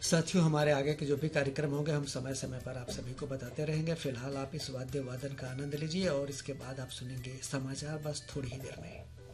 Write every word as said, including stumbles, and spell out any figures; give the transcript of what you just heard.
साथियों, हमारे आगे के जो भी कार्यक्रम होंगे हम समय समय पर आप सभी को बताते रहेंगे। फिलहाल आप इस वाद्य वादन का आनंद लीजिए और इसके बाद आप सुनेंगे समाचार बस थोड़ी ही देर में।